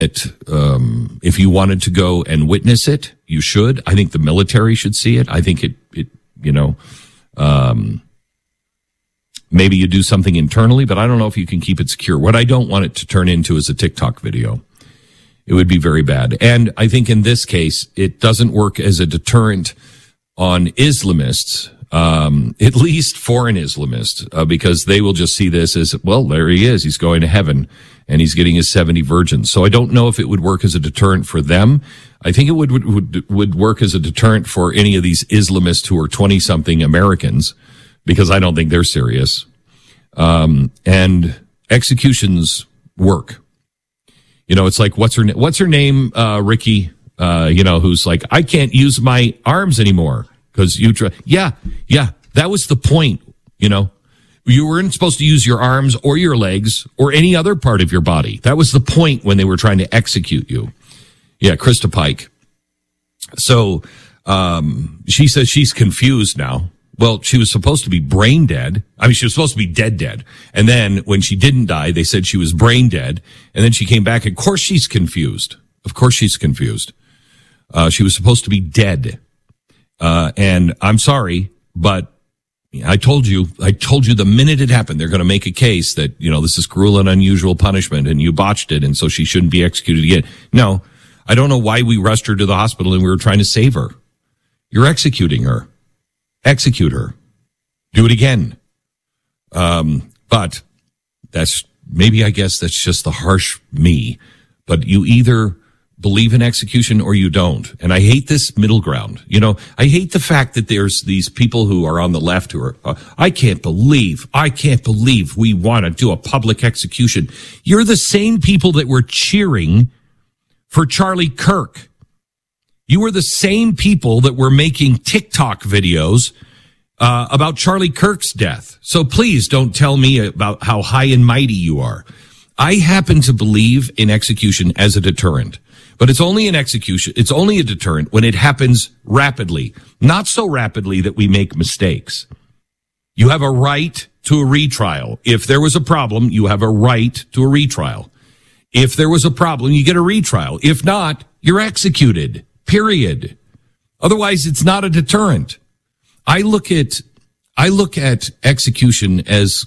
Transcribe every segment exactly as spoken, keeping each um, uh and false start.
it, um, if you wanted to go and witness it, you should. I think the military should see it. I think it, it you know, um, maybe you do something internally, but I don't know if you can keep it secure. What I don't want it to turn into is a TikTok video. It would be very bad. And I think in this case, it doesn't work as a deterrent on Islamists, um, at least foreign Islamists, uh, because they will just see this as, well, there he is. He's going to heaven and he's getting his seventy virgins. So I don't know if it would work as a deterrent for them. I think it would, would, would, would work as a deterrent for any of these Islamists who are twenty something Americans, because I don't think they're serious. Um, and executions work. You know, it's like, what's her, what's her name? Uh, Ricky, uh, you know, who's like, I can't use my arms anymore because you try. Yeah. Yeah. That was the point. You know, you weren't supposed to use your arms or your legs or any other part of your body. That was the point when they were trying to execute you. Yeah. Krista Pike. So, um, she says she's confused now. Well, she was supposed to be brain dead. I mean, she was supposed to be dead, dead. And then when she didn't die, they said she was brain dead. And then she came back. Of course, she's confused. Of course, she's confused. Uh, she was supposed to be dead. Uh, and I'm sorry, but I told you, I told you the minute it happened, they're going to make a case that, you know, this is cruel and unusual punishment and you botched it. And so she shouldn't be executed again. No, I don't know why we rushed her to the hospital and we were trying to save her. You're executing her. Execute her. Do it again. Um, but that's maybe, I guess that's just the harsh me. But you either believe in execution or you don't. And I hate this middle ground. You know, I hate the fact that there's these people who are on the left who are, uh, I can't believe, I can't believe we want to do a public execution. You're the same people that were cheering for Charlie Kirk. You were the same people that were making TikTok videos uh, about Charlie Kirk's death. So please don't tell me about how high and mighty you are. I happen to believe in execution as a deterrent, but it's only an execution. It's only a deterrent when it happens rapidly, not so rapidly that we make mistakes. You have a right to a retrial. If there was a problem, you have a right to a retrial. If there was a problem, you get a retrial. If not, you're executed. Period. Otherwise, it's not a deterrent. I look at, I look at execution as,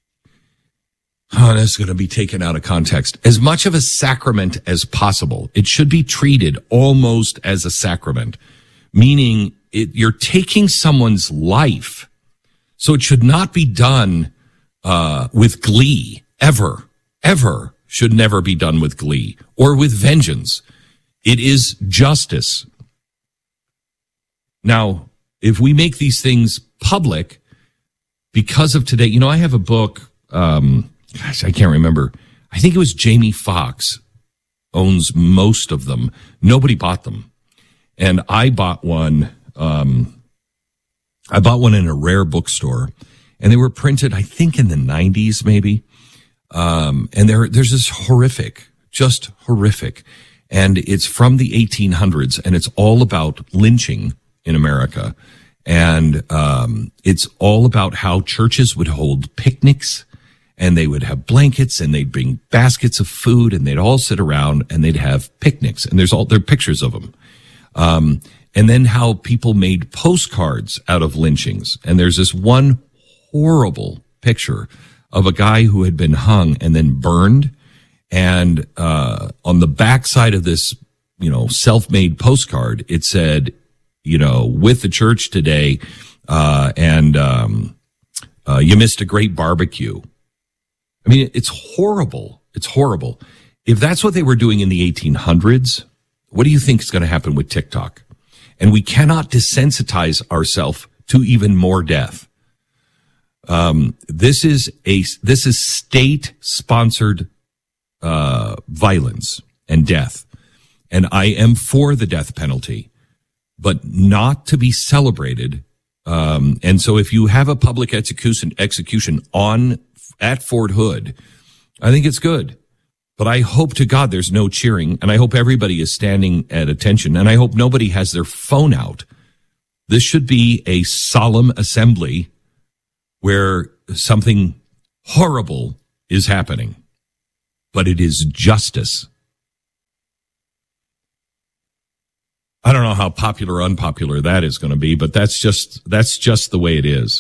oh, that's going to be taken out of context, as much of a sacrament as possible. It should be treated almost as a sacrament, meaning it, you're taking someone's life. So it should not be done, uh, with glee, ever, ever should never be done with glee or with vengeance. It is justice. Now, if we make these things public because of today, you know, I have a book, um, gosh, I can't remember. I think it was Jamie Foxx owns most of them. Nobody bought them. And I bought one, um, I bought one in a rare bookstore and they were printed, I think in the nineties, maybe. Um, and there, there's this horrific, just horrific. And it's from the eighteen hundreds, and it's all about lynching in America. And um it's all about how churches would hold picnics, and they would have blankets, and they'd bring baskets of food, and they'd all sit around, and they'd have picnics. And there's all there are pictures of them. Um and then how people made postcards out of lynchings. And there's this one horrible picture of a guy who had been hung and then burned. And, uh, on the backside of this, you know, self-made postcard, it said, you know, with the church today, uh, and, um, uh, you missed a great barbecue. I mean, it's horrible. It's horrible. If that's what they were doing in the eighteen hundreds, what do you think is going to happen with TikTok? And we cannot desensitize ourselves to even more death. Um, this is a, this is state-sponsored uh, violence and death. And I am for the death penalty, but not to be celebrated. Um, and so if you have a public execution, execution on, at Fort Hood, I think it's good. But I hope to God there's no cheering, and I hope everybody is standing at attention, and I hope nobody has their phone out. This should be a solemn assembly where something horrible is happening. But it is justice. I don't know how popular or unpopular that is going to be, but that's just, that's just the way it is.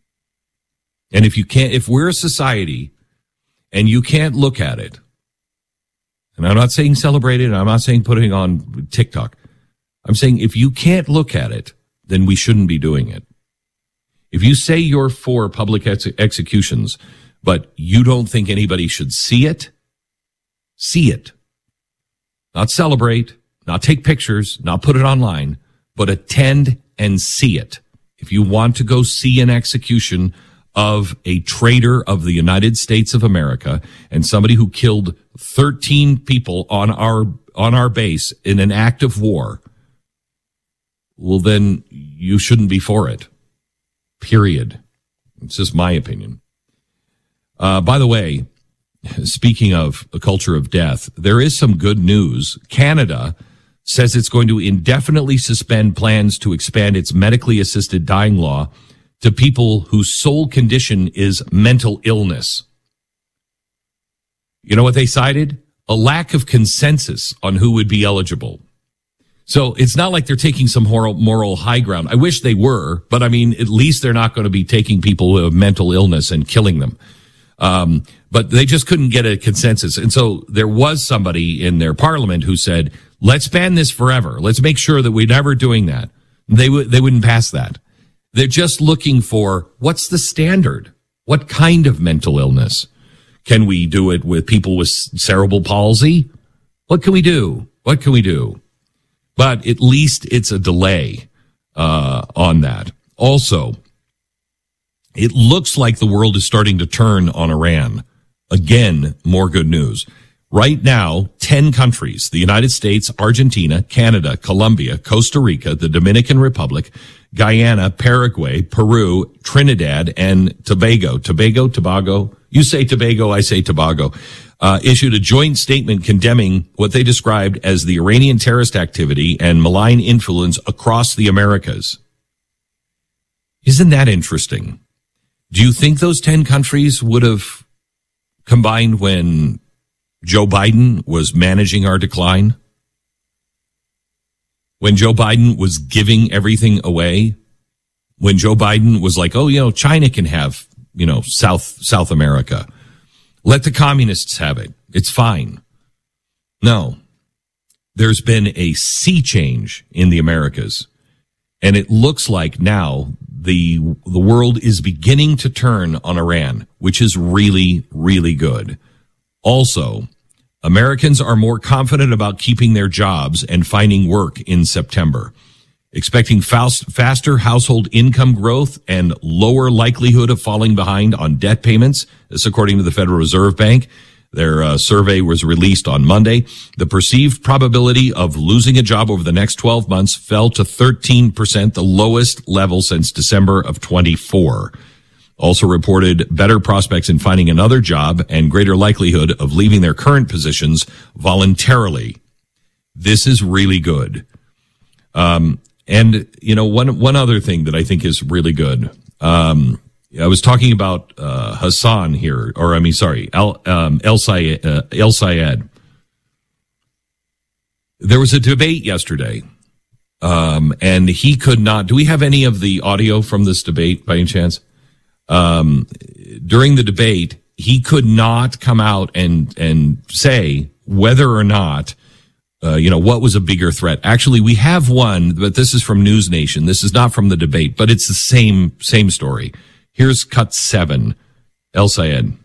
And if you can't, if we're a society and you can't look at it, and I'm not saying celebrate it, I'm not saying putting it on TikTok. I'm saying if you can't look at it, then we shouldn't be doing it. If you say you're for public ex- executions, but you don't think anybody should see it, see it. Not celebrate, not take pictures, not put it online, but attend and see it. If you want to go see an execution of a traitor of the United States of America and somebody who killed thirteen people on our on our base in an act of war, well, then you shouldn't be for it. Period. It's just my opinion. Uh, by the way, speaking of a culture of death, there is some good news. Canada says it's going to indefinitely suspend plans to expand its medically assisted dying law to people whose sole condition is mental illness. You know what they cited? A lack of consensus on who would be eligible. So it's not like they're taking some moral, moral high ground. I wish they were, but I mean, at least they're not going to be taking people who have mental illness and killing them. Um, but they just couldn't get a consensus. And so there was somebody in their parliament who said, let's ban this forever. Let's make sure that we're never doing that. They would, they wouldn't pass that. They're just looking for what's the standard? What kind of mental illness? Can we do it with people with cerebral palsy? What can we do? What can we do? But at least it's a delay uh, on that. Also, it looks like the world is starting to turn on Iran. Again, more good news. Right now, ten countries, the United States, Argentina, Canada, Colombia, Costa Rica, the Dominican Republic, Guyana, Paraguay, Peru, Trinidad, and Tobago. Tobago, Tobago. You say Tobago, I say Tobago. Uh, issued a joint statement condemning what they described as the Iranian terrorist activity and malign influence across the Americas. Isn't that interesting? Do you think those ten countries would have combined when Joe Biden was managing our decline? When Joe Biden was giving everything away? When Joe Biden was like, oh, you know, China can have, you know, South, South America. Let the communists have it. It's fine. No. There's been a sea change in the Americas. And it looks like now the the world is beginning to turn on Iran, which is really, really good. Also, Americans are more confident about keeping their jobs and finding work in September, expecting fast, faster household income growth and lower likelihood of falling behind on debt payments. This according to the Federal Reserve Bank. Their uh, survey was released on Monday. The perceived probability of losing a job over the next twelve months fell to thirteen percent, the lowest level since December of twenty-four. Also reported better prospects in finding another job and greater likelihood of leaving their current positions voluntarily. This is really good. Um, and, you know, one, one other thing that I think is really good. Um, I was talking about, uh, Hassan here, or I mean, sorry, El, um, El Sayed, uh, El Sayed. There was a debate yesterday. Um, and he could not, do we have any of the audio from this debate by any chance? Um, during the debate, he could not come out and, and say whether or not, uh, you know, what was a bigger threat. Actually, we have one, but this is from News Nation. This is not from the debate, but it's the same, same story. Here's cut seven. El Sayed.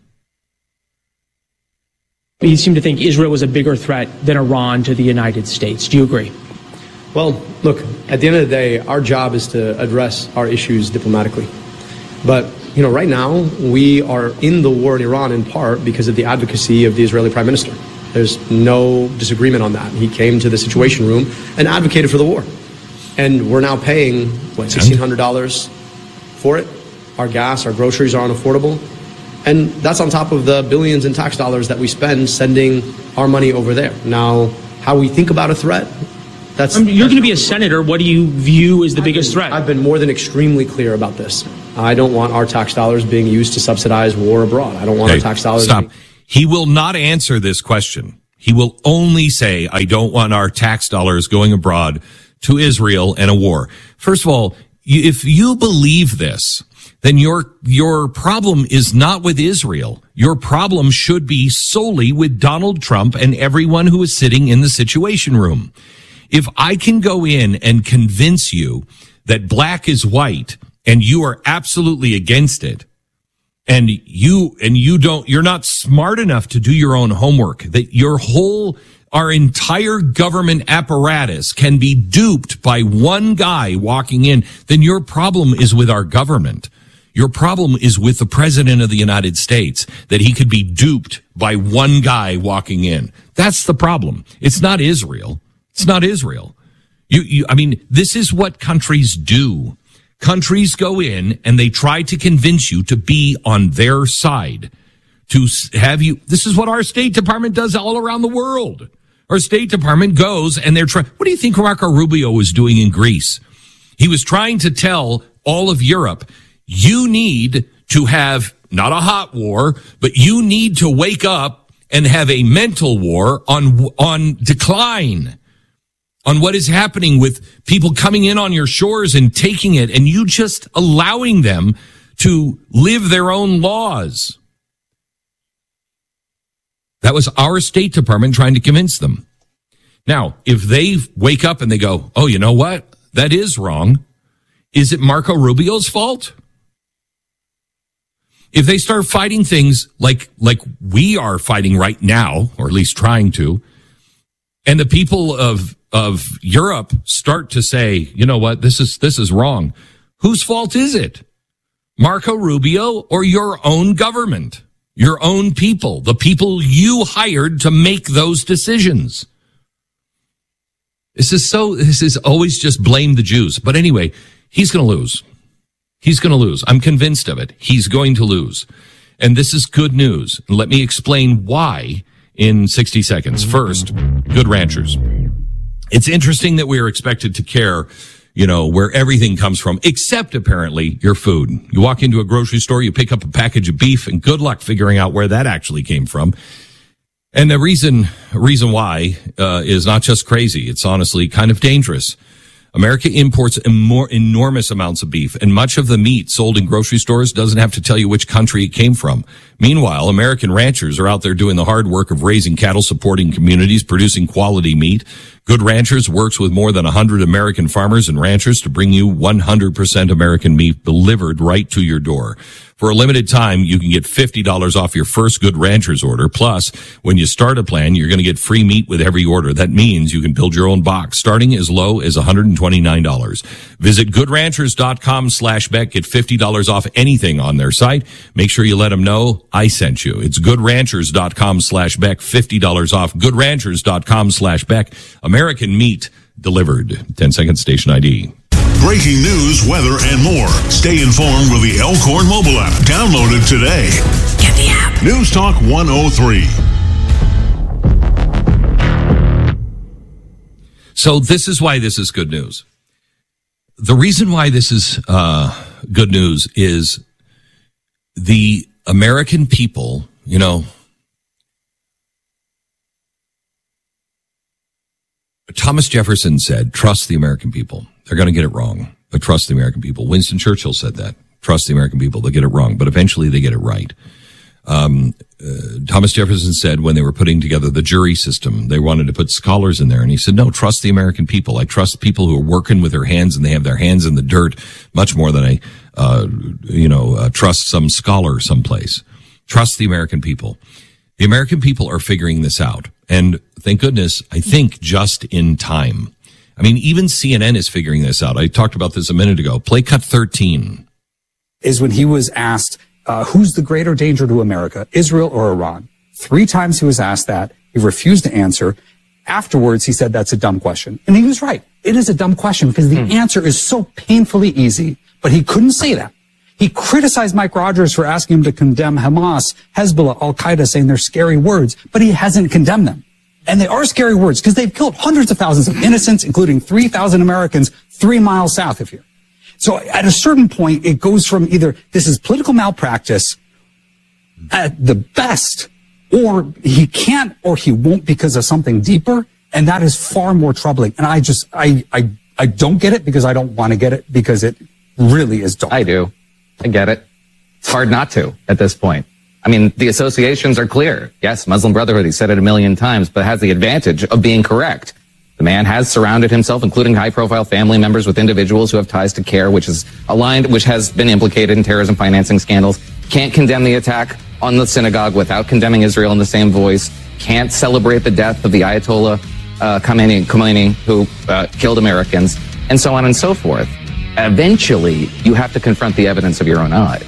You seem to think Israel was a bigger threat than Iran to the United States. Do you agree? Well, look, at the end of the day, our job is to address our issues diplomatically. But, you know, right now, we are in the war in Iran in part because of the advocacy of the Israeli Prime Minister. There's no disagreement on that. He came to the Situation Room and advocated for the war. And we're now paying, what, sixteen hundred dollars for it? Our gas, our groceries are unaffordable. And that's on top of the billions in tax dollars that we spend sending our money over there. Now, how we think about a threat, that's... I mean, you're going to be a senator. What do you view as the I've biggest been, threat? I've been more than extremely clear about this. I don't want our tax dollars being used to subsidize war abroad. I don't want hey, our tax dollars... Stop. Being- he will not answer this question. He will only say, I don't want our tax dollars going abroad to Israel and a war. First of all, if you believe this, then your your problem is not with Israel. Your problem should be solely with Donald Trump and everyone who is sitting in the Situation Room. If I can go in and convince you that black is white and you are absolutely against it, and you and you don't, you're not smart enough to do your own homework, that your whole, our entire government apparatus can be duped by one guy walking in, then your problem is with our government. Your problem is with the president of the United States, that he could be duped by one guy walking in. That's the problem. It's not Israel. It's not Israel. You, you, I mean, this is what countries do. Countries go in and they try to convince you to be on their side, to have you. This is what our State Department does all around the world. Our State Department goes and they're trying. What do you think Marco Rubio was doing in Greece? He was trying to tell all of Europe, you need to have not a hot war, but you need to wake up and have a mental war on, on decline, on what is happening with people coming in on your shores and taking it, and you just allowing them to live their own laws. That was our State Department trying to convince them. Now, if they wake up and they go, oh, you know what? That is wrong. Is it Marco Rubio's fault? If they start fighting things like like we are fighting right now, or at least trying to, and the people of of Europe start to say, you know what, this is this is wrong, whose fault is it? Marco Rubio or your own government, your own people, the people you hired to make those decisions? This is so, this is always just blame the Jews. But anyway, he's going to lose. He's going to lose. I'm convinced of it. He's going to lose. And this is good news. Let me explain why in sixty seconds. First, Good Ranchers. It's interesting that we are expected to care, you know, where everything comes from, except apparently your food. You walk into a grocery store, you pick up a package of beef, and good luck figuring out where that actually came from. And the reason, reason why, uh, is not just crazy. It's honestly kind of dangerous. America imports more enormous amounts of beef, and much of the meat sold in grocery stores doesn't have to tell you which country it came from. Meanwhile, American ranchers are out there doing the hard work of raising cattle, supporting communities, producing quality meat. Good Ranchers works with more than one hundred American farmers and ranchers to bring you one hundred percent American meat delivered right to your door. For a limited time, you can get fifty dollars off your first Good Ranchers order. Plus, when you start a plan, you're going to get free meat with every order. That means you can build your own box, starting as low as one hundred twenty-nine dollars. Visit goodranchers.com slash Beck. Get fifty dollars off anything on their site. Make sure you let them know I sent you. It's goodranchers.com slash Beck. fifty dollars off. goodranchers.com slash Beck. American meat delivered. ten second station I D. Breaking news, weather, and more. Stay informed with the Elkhorn mobile app. Download it today. Get the app. News Talk one oh three. So this is why this is good news. The reason why this is uh, good news is the American people, you know, Thomas Jefferson said, trust the American people. They're going to get it wrong, but trust the American people. Winston Churchill said that. Trust the American people. They'll get it wrong, but eventually they get it right. Um, uh, Thomas Jefferson said when they were putting together the jury system, they wanted to put scholars in there. And he said, no, trust the American people. I trust people who are working with their hands and they have their hands in the dirt much more than I, uh, you know, uh, trust some scholar someplace. Trust the American people. The American people are figuring this out. And thank goodness, I think just in time. I mean, even C N N is figuring this out. I talked about this a minute ago. Play cut thirteen. Is when he was asked, uh, who's the greater danger to America, Israel or Iran? Three times he was asked that. He refused to answer. Afterwards, he said, that's a dumb question. And he was right. It is a dumb question because the hmm. answer is so painfully easy, but he couldn't say that. He criticized Mike Rogers for asking him to condemn Hamas, Hezbollah, Al-Qaeda, saying they're scary words, but he hasn't condemned them. And they are scary words because they've killed hundreds of thousands of innocents, including three thousand Americans three miles south of here. So at a certain point, it goes from either this is political malpractice at the best, or he can't or he won't because of something deeper. And that is far more troubling. And I just, I, I, I don't get it because I don't want to get it because it really is dark. I do. I get it. It's hard not to at this point. I mean, the associations are clear. Yes, Muslim Brotherhood, he said it a million times, but has the advantage of being correct. The man has surrounded himself, including high-profile family members, with individuals who have ties to CAIR, which is aligned, which has been implicated in terrorism financing scandals. Can't condemn the attack on the synagogue without condemning Israel in the same voice. Can't celebrate the death of the Ayatollah uh, Khomeini, Khomeini, who uh, killed Americans, and so on and so forth. Eventually, you have to confront the evidence of your own eyes.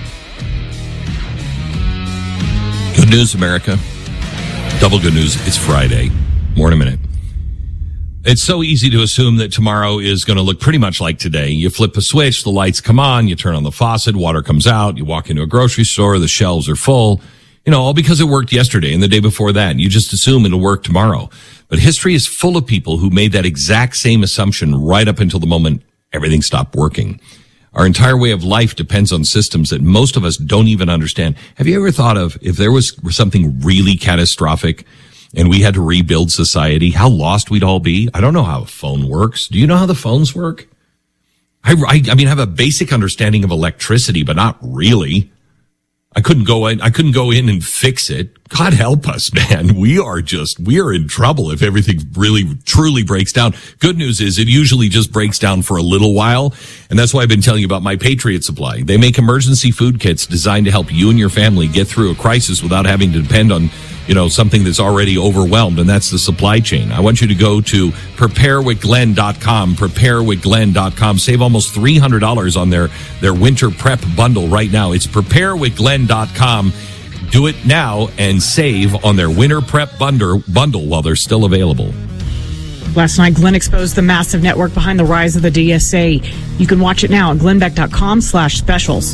Good news, America. Double good news. It's Friday. More in a minute. It's so easy to assume that tomorrow is going to look pretty much like today. You flip a switch, the lights come on, you turn on the faucet, water comes out, you walk into a grocery store, the shelves are full. You know, all because it worked yesterday and the day before that. And you just assume it'll work tomorrow. But history is full of people who made that exact same assumption right up until the moment everything stopped working. Our entire way of life depends on systems that most of us don't even understand. Have you ever thought of if there was something really catastrophic and we had to rebuild society, how lost we'd all be? I don't know how a phone works. Do you know how the phones work? I, I, I mean, I have a basic understanding of electricity, but not really. I couldn't go in, I couldn't go in and fix it. God help us, man. We are just, we are in trouble if everything really truly breaks down. Good news is it usually just breaks down for a little while. And that's why I've been telling you about My Patriot Supply. They make emergency food kits designed to help you and your family get through a crisis without having to depend on, you know, something that's already overwhelmed, and that's the supply chain. I want you to go to prepare with glenn dot com, prepare with glenn dot com. Save almost three hundred dollars on their, their winter prep bundle right now. It's prepare with glenn dot com. Do it now and save on their winter prep bundle, bundle while they're still available. Last night, Glenn exposed the massive network behind the rise of the D S A. You can watch it now at glenn beck dot com slash specials.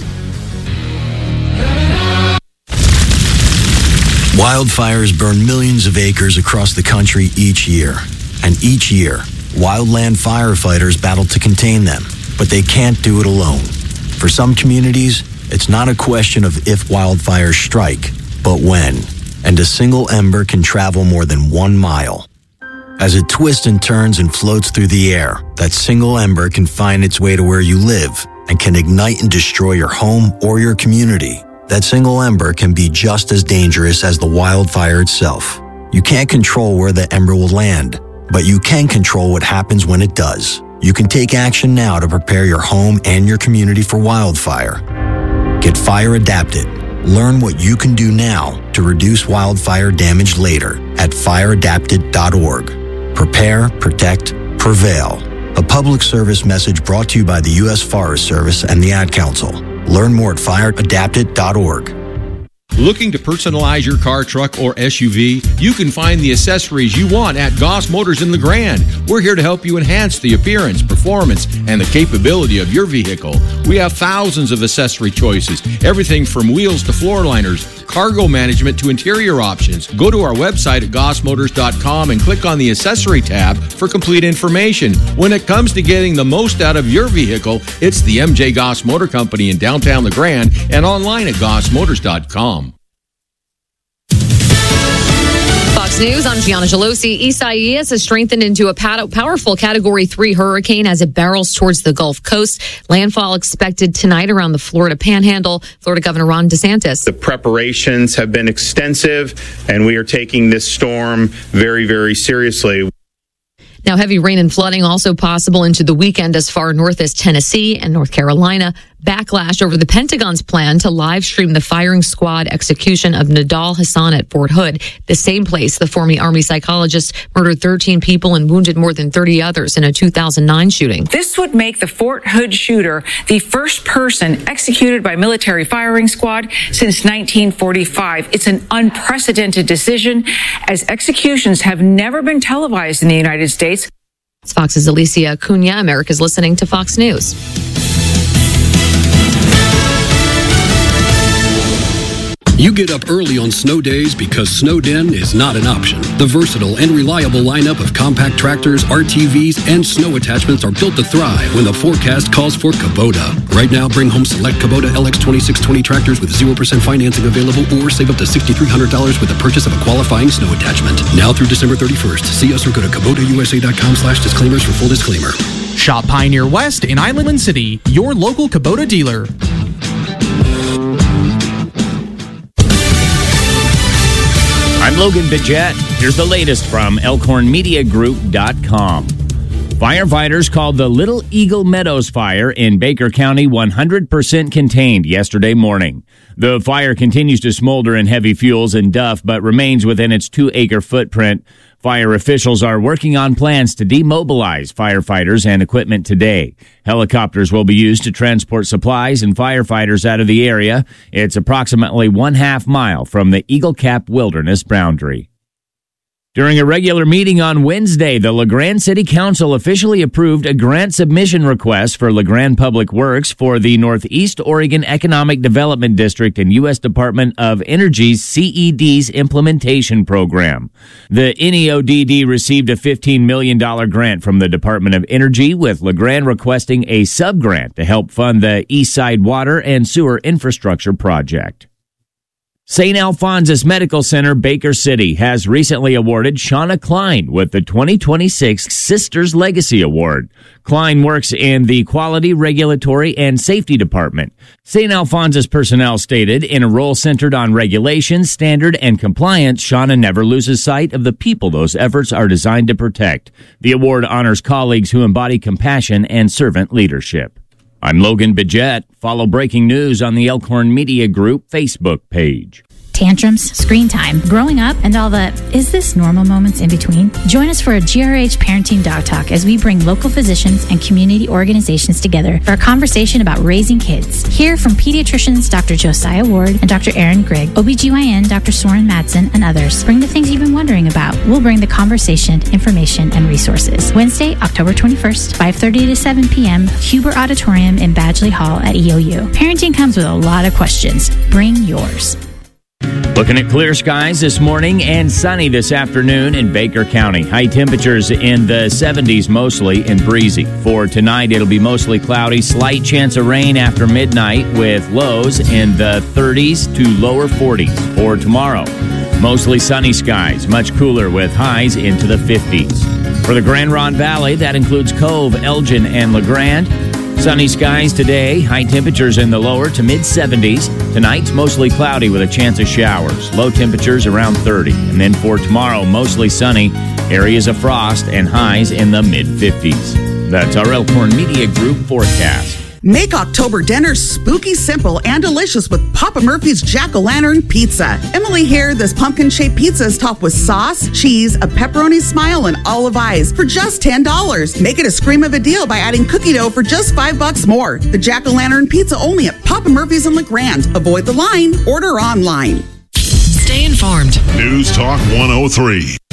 Wildfires burn millions of acres across the country each year. And each year, wildland firefighters battle to contain them, but they can't do it alone. For some communities, it's not a question of if wildfires strike, but when. And a single ember can travel more than one mile. As it twists and turns and floats through the air, that single ember can find its way to where you live and can ignite and destroy your home or your community. That single ember can be just as dangerous as the wildfire itself. You can't control where the ember will land, but you can control what happens when it does. You can take action now to prepare your home and your community for wildfire. Get fire adapted. Learn what you can do now to reduce wildfire damage later at fire adapted dot org. Prepare, protect, prevail. A public service message brought to you by the U S Forest Service and the Ad Council. Learn more at fire adapted dot org. Looking to personalize your car, truck, or S U V? You can find the accessories you want at Goss Motors in LeGrand. We're here to help you enhance the appearance, performance, and the capability of your vehicle. We have thousands of accessory choices, everything from wheels to floor liners, cargo management to interior options. Go to our website at goss motors dot com and click on the accessory tab for complete information. When it comes to getting the most out of your vehicle, it's the M J Goss Motor Company in downtown LeGrand and online at goss motors dot com. Fox News, I'm Gianna Gelosi. Isaias has strengthened into a powerful Category three hurricane as it barrels towards the Gulf Coast. Landfall expected tonight around the Florida Panhandle. Florida Governor Ron DeSantis. The preparations have been extensive, and we are taking this storm very, very seriously. Now, heavy rain and flooding also possible into the weekend as far north as Tennessee and North Carolina. Backlash over the Pentagon's plan to live stream the firing squad execution of Nidal Hasan at Fort Hood, the same place the former Army psychologist murdered thirteen people and wounded more than thirty others in a two thousand nine shooting. This would make the Fort Hood shooter the first person executed by military firing squad since nineteen forty-five. It's an unprecedented decision, as executions have never been televised in the United States. It's Fox's Alicia Cunha. America's listening to Fox News. You get up early on snow days because Snowden is not an option. The versatile and reliable lineup of compact tractors, R T Vs, and snow attachments are built to thrive when the forecast calls for Kubota. Right now, bring home select Kubota L X twenty-six twenty tractors with zero percent financing available, or save up to six thousand three hundred dollars with the purchase of a qualifying snow attachment. Now through December thirty-first. See us or go to Kubota U S A dot com slash disclaimers for full disclaimer. Shop Pioneer West in Island City, your local Kubota dealer. I'm Logan Bidget. Here's the latest from elkhorn media group dot com. Firefighters called the Little Eagle Meadows fire in Baker County one hundred percent contained yesterday morning. The fire continues to smolder in heavy fuels and duff, but remains within its two-acre footprint. Fire officials are working on plans to demobilize firefighters and equipment today. Helicopters will be used to transport supplies and firefighters out of the area. It's approximately one half mile from the Eagle Cap Wilderness boundary. During a regular meeting on Wednesday, the LeGrand City Council officially approved a grant submission request for LeGrand Public Works for the Northeast Oregon Economic Development District and U S Department of Energy's C E D's implementation program. The N E O D D received a fifteen million dollars grant from the Department of Energy, with LeGrand requesting a sub-grant to help fund the East Side Water and Sewer Infrastructure Project. Saint Alphonsus Medical Center, Baker City, has recently awarded Shauna Klein with the twenty twenty-six Sisters Legacy Award. Klein works in the Quality, Regulatory, and Safety Department. Saint Alphonsus personnel stated, in a role centered on regulation, standard, and compliance, Shauna never loses sight of the people those efforts are designed to protect. The award honors colleagues who embody compassion and servant leadership. I'm Logan Bidget. Follow breaking news on the Elkhorn Media Group Facebook page. Tantrums, screen time, growing up, and all the is this normal moments in between? Join us for a G R H Parenting Dog Talk as we bring local physicians and community organizations together for a conversation about raising kids. Hear from pediatricians Doctor Josiah Ward and Doctor Aaron Grigg, O B G Y N Doctor Soren Madsen, and others. Bring the things you've been wondering about. We'll bring the conversation, information, and resources. Wednesday, October twenty-first, five thirty to seven p.m., Huber Auditorium in Badgley Hall at E O U. Parenting comes with a lot of questions. Bring yours. Looking at clear skies this morning and sunny this afternoon in Baker County. High temperatures in the seventies mostly and breezy. For tonight, it'll be mostly cloudy. Slight chance of rain after midnight with lows in the thirties to lower forties. For tomorrow, mostly sunny skies. Much cooler with highs into the fifties. For the Grand Ronde Valley, that includes Cove, Elgin, and LeGrand. Sunny skies today, high temperatures in the lower to mid-seventies. Tonight's mostly cloudy with a chance of showers. Low temperatures around thirty. And then for tomorrow, mostly sunny, areas of frost and highs in the mid-fifties. That's our Elkhorn Media Group forecast. Make October dinners spooky, simple, and delicious with Papa Murphy's Jack-O-Lantern Pizza. Emily here, this pumpkin-shaped pizza is topped with sauce, cheese, a pepperoni smile, and olive eyes for just ten dollars. Make it a scream of a deal by adding cookie dough for just five bucks more. The Jack-O-Lantern Pizza only at Papa Murphy's in LeGrand. Avoid the line. Order online. Stay informed. News Talk one oh three.